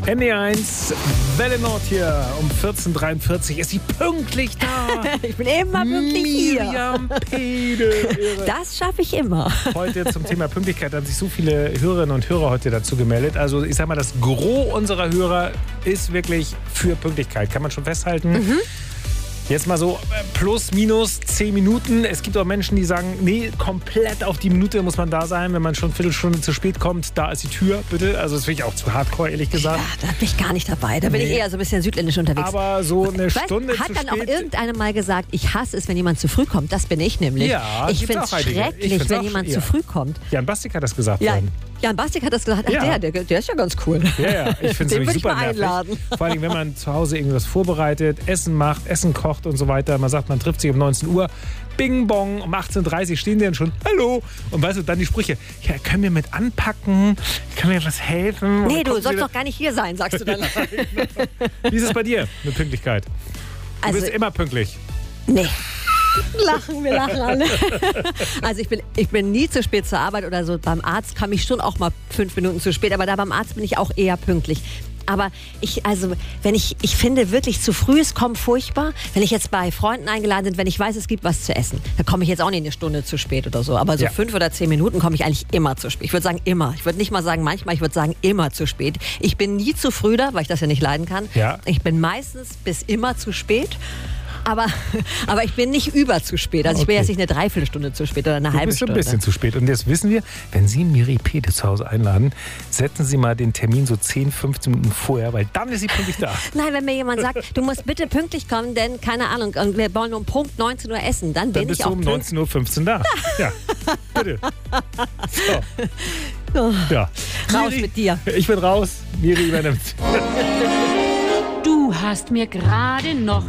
NE1, Welle Nord hier um 14.43 Uhr. Ist sie pünktlich da? Ich bin immer pünktlich hier. Miriam Pede. Das schaffe ich immer. Heute zum Thema Pünktlichkeit haben sich so viele Hörerinnen und Hörer heute dazu gemeldet. Also ich sag mal, das Gros unserer Hörer ist wirklich für Pünktlichkeit. Kann man schon festhalten. Mhm. Jetzt mal so plus, minus 10 Minuten. Es gibt auch Menschen, die sagen, nee, komplett auf die Minute muss man da sein. Wenn man schon eine Viertelstunde zu spät kommt, da ist die Tür, bitte. Also das finde ich auch zu hardcore, ehrlich gesagt. Ja, da bin ich gar nicht dabei. Da bin ich eher so ein bisschen südländisch unterwegs. Aber so eine Stunde zu spät. Hat dann auch spät. irgendeiner mal gesagt, ich hasse es, wenn jemand zu früh kommt. Das bin ich nämlich. Ja, ich finde es schrecklich, wenn jemand zu früh kommt. Jan Bastik hat das gesagt. Jan Bastik hat das gesagt. Ach, Ja. der ist ja ganz cool. Ja, ich finde es nämlich super nervig. Einladen. Vor allem, wenn man zu Hause irgendwas vorbereitet, Essen macht, Essen kocht und so weiter. Man sagt, man trifft sich um 19 Uhr. Bing bong, um 18.30 Uhr stehen die dann schon. Hallo. Und weißt du, dann die Sprüche. Ja, können wir mit anpacken? Kann mir was helfen? Nee, du sollst doch gar nicht hier sein, sagst du dann. Wie ist es bei dir mit Pünktlichkeit? Du bist immer pünktlich. Nee. Wir lachen alle. Also ich bin nie zu spät zur Arbeit oder so. Beim Arzt kam ich schon auch mal 5 Minuten zu spät, aber da beim Arzt bin ich auch eher pünktlich. Aber ich finde wirklich, zu frühes Kommen furchtbar. Wenn ich jetzt bei Freunden eingeladen bin, wenn ich weiß, es gibt was zu essen, dann komme ich jetzt auch nicht eine Stunde zu spät oder so. Aber so 5 oder 10 Minuten komme ich eigentlich immer zu spät. Ich würde sagen immer. Ich würde nicht mal sagen manchmal, ich würde sagen immer zu spät. Ich bin nie zu früh da, weil ich das ja nicht leiden kann. Ja. Ich bin meistens bis immer zu spät. Aber ich bin nicht über zu spät. Also ich bin jetzt nicht eine Dreiviertelstunde zu spät oder eine halbe Stunde. Du bist ein bisschen zu spät. Und jetzt wissen wir, wenn Sie Miri Pede zu Hause einladen, setzen Sie mal den Termin so 10, 15 Minuten vorher, weil dann ist sie pünktlich da. Nein, wenn mir jemand sagt, du musst bitte pünktlich kommen, denn, keine Ahnung, und wir wollen um Punkt 19 Uhr essen, dann bin ich auch pünktlich. Dann bist du um 19.15 Uhr da. Ja, bitte. So. Ja. Raus Miri, mit dir. Ich bin raus. Miri übernimmt. Du hast mir gerade noch